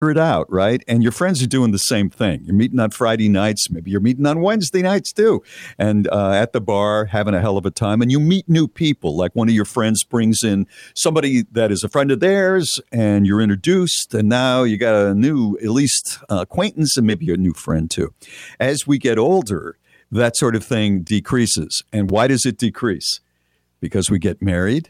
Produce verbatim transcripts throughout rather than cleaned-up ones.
it out, right? And your friends are doing the same thing. You're meeting on Friday nights. Maybe you're meeting on Wednesday nights too. And uh, at the bar, having a hell of a time. And you meet new people. Like one of your friends brings in somebody that is a friend of theirs, and you're introduced. And now you got a new, at least, uh, acquaintance, and maybe a new friend too. As we get older, that sort of thing decreases. And why does it decrease? Because we get married.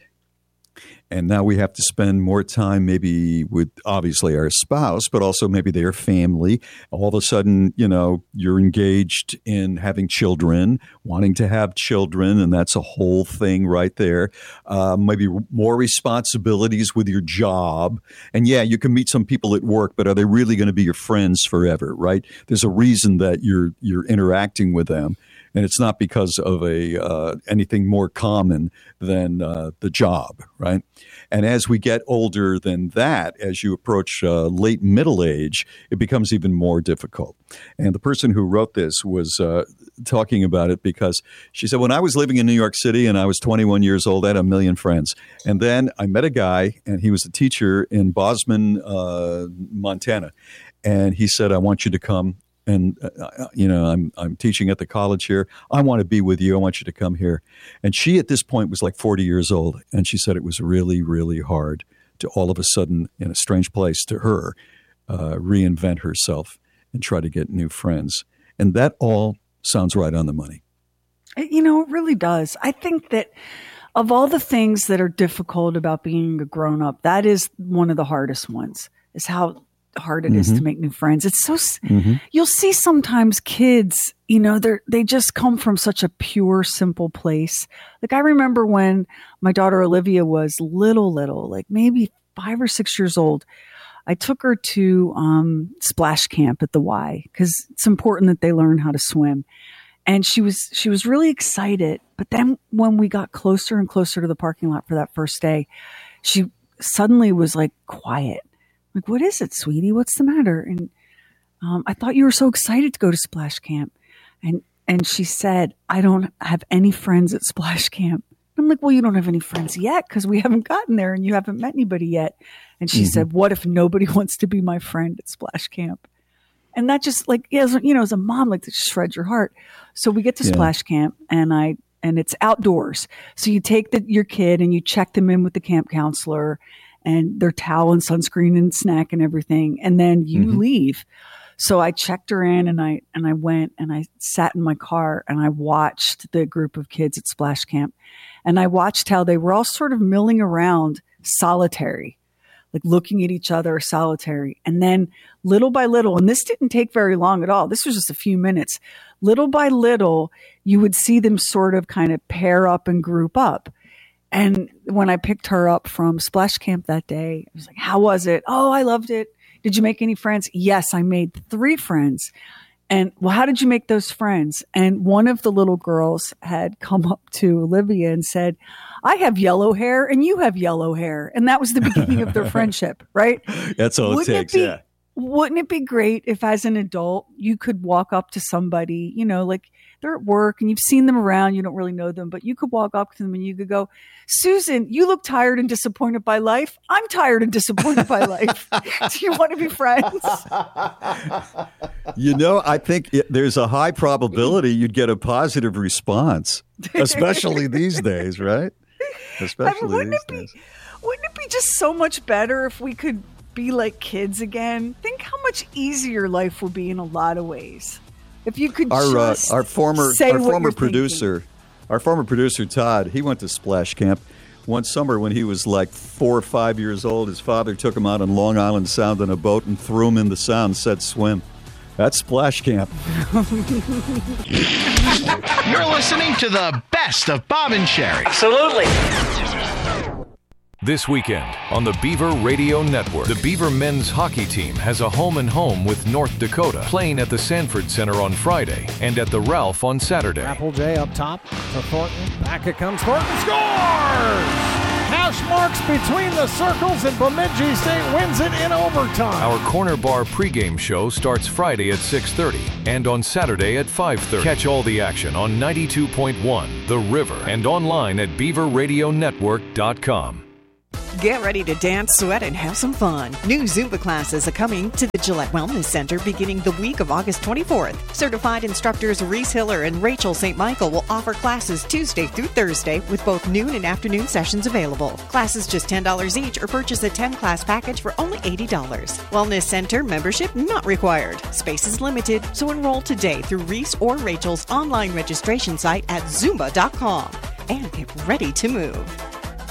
And now we have to spend more time maybe with obviously our spouse, but also maybe their family. All of a sudden, you know, you're engaged in having children, wanting to have children, and that's a whole thing right there. Uh, maybe more responsibilities with your job. And yeah, you can meet some people at work, but are they really going to be your friends forever, right? There's a reason that you're you're interacting with them. And it's not because of a uh, anything more common than uh, the job, right? And as we get older than that, as you approach uh, late middle age, it becomes even more difficult. And the person who wrote this was uh, talking about it because she said, when I was living in New York City and I was twenty-one years old, I had a million friends. And then I met a guy, and he was a teacher in Bozeman, uh, Montana. And he said, I want you to come. And, uh, you know, I'm I'm teaching at the college here. I want to be with you. I want you to come here. And she, at this point, was like forty years old. And she said it was really, really hard to all of a sudden, in a strange place to her, uh, reinvent herself and try to get new friends. And that all sounds right on the money. You know, it really does. I think that of all the things that are difficult about being a grown-up, that is one of the hardest ones, is how hard it mm-hmm. is to make new friends. It's so, mm-hmm. you'll see sometimes kids, you know, they're, they just come from such a pure, simple place. Like I remember when my daughter Olivia was little, little, like maybe five or six years old, I took her to um, splash camp at the Y because it's important that they learn how to swim. And she was, she was really excited. But then when we got closer and closer to the parking lot for that first day, she suddenly was like quiet. Like, what is it, sweetie? What's the matter? And um, I thought you were so excited to go to Splash Camp. And and she said, I don't have any friends at Splash Camp. I'm like, well, you don't have any friends yet because we haven't gotten there and you haven't met anybody yet. And she mm-hmm. said, what if nobody wants to be my friend at Splash Camp? And that just like, you know, as a mom, like that shreds your heart. So we get to yeah. Splash Camp and I and it's outdoors. So you take the, your kid and you check them in with the camp counselor and their towel and sunscreen and snack and everything. And then you mm-hmm. leave. So I checked her in and I, and I went and I sat in my car and I watched the group of kids at Splash Camp. And I watched how they were all sort of milling around solitary, like looking at each other solitary. And then little by little, and this didn't take very long at all. This was just a few minutes. Little by little, you would see them sort of kind of pair up and group up. And when I picked her up from Splash Camp that day, I was like, how was it? Oh, I loved it. Did you make any friends? Yes, I made three friends. And well, how did you make those friends? And one of the little girls had come up to Olivia and said, I have yellow hair and you have yellow hair. And that was the beginning of their friendship, right? That's all Wouldn't it takes, it be, yeah. Wouldn't it be great if as an adult, you could walk up to somebody, you know, like they're at work and you've seen them around, you don't really know them, but you could walk up to them and you could go, Susan, you look tired and disappointed by life. I'm tired and disappointed by life. Do you want to be friends? You know, I think it, there's a high probability you'd get a positive response, especially these days, right? Especially I mean, wouldn't these it be, days. Wouldn't it be just so much better if we could be like kids again? Think how much easier life would be in a lot of ways. If you could our, just uh, our former say our what former you're producer, thinking. Our former producer Todd, he went to Splash Camp one summer when he was like four or five years old. His father took him out on Long Island Sound in a boat and threw him in the Sound and said swim. That's Splash Camp. You're listening to the best of Bob and Sherry. Absolutely. This weekend on the Beaver Radio Network, the Beaver men's hockey team has a home-and-home with North Dakota, playing at the Sanford Center on Friday and at the Ralph on Saturday. Applejay up top to Thornton. Back it comes. Thornton scores! Hash marks between the circles, and Bemidji State wins it in overtime. Our Corner Bar pregame show starts Friday at six thirty and on Saturday at five thirty. Catch all the action on ninety-two point one The River and online at beaver radio network dot com. Get ready to dance, sweat, and have some fun. New Zumba classes are coming to the Gillette Wellness Center beginning the week of August twenty-fourth. Certified instructors Reese Hiller and Rachel Saint Michael will offer classes Tuesday through Thursday with both noon and afternoon sessions available. Classes just ten dollars each or purchase a ten-class package for only eighty dollars. Wellness Center membership not required. Space is limited, so enroll today through Reese or Rachel's online registration site at zumba dot com. And get ready to move.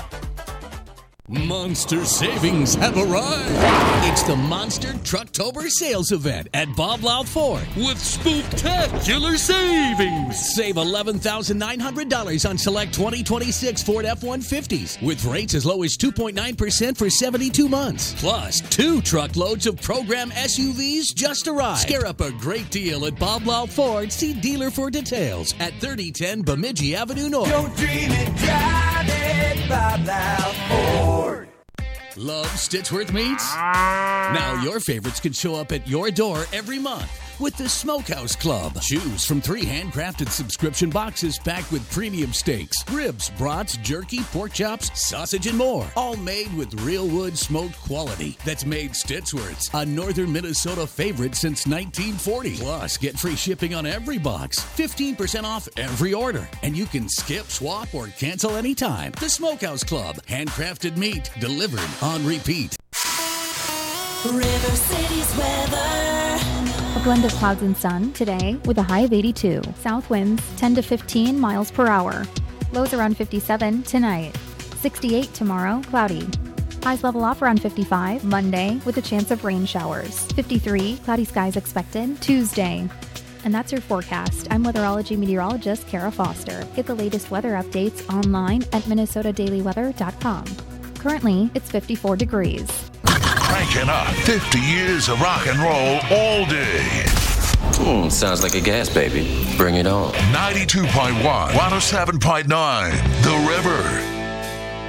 Monster savings have arrived. It's the Monster Trucktober sales event at Bob Louth Ford with spooktacular savings. Save eleven thousand nine hundred dollars on select twenty twenty-six Ford F one fifties with rates as low as two point nine percent for seventy-two months. Plus, two truckloads of program S U Vs just arrived. Scare up a great deal at Bob Louth Ford. See dealer for details at thirty ten Bemidji Avenue North. Don't dream it, drive it, Bob Louth Ford. Love Stitchworth Meats? Now your favorites can show up at your door every month with the Smokehouse Club. Choose from three handcrafted subscription boxes packed with premium steaks, ribs, brats, jerky, pork chops, sausage, and more. All made with real wood smoked quality that's made Stitchworth's a northern Minnesota favorite since nineteen forty. Plus, get free shipping on every box, fifteen percent off every order, and you can skip, swap, or cancel anytime. The Smokehouse Club. Handcrafted meat delivered on repeat. River City's weather. A blend of clouds and sun today with a high of eighty-two. South winds ten to fifteen miles per hour. Lows around fifty-seven tonight. sixty-eight tomorrow, cloudy. Highs level off around fifty-five Monday with a chance of rain showers. fifty-three, cloudy skies expected Tuesday. And that's your forecast. I'm weatherology meteorologist Kara Foster. Get the latest weather updates online at minnesota daily weather dot com. Currently, it's fifty-four degrees. Cranking up fifty years of rock and roll all day. Hmm, sounds like a gas baby. Bring it on. ninety-two point one, one oh seven point nine, The River.